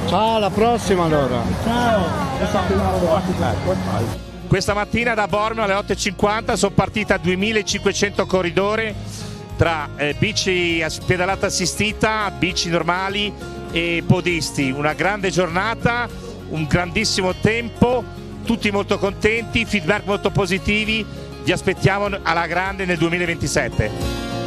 Ciao, alla prossima allora. Ciao. Questa mattina da Bormio alle 8:50 sono partita 2500 corridori tra bici a pedalata assistita, bici normali e podisti. Una grande giornata, un grandissimo tempo, tutti molto contenti, feedback molto positivi. Vi aspettiamo alla grande nel 2027.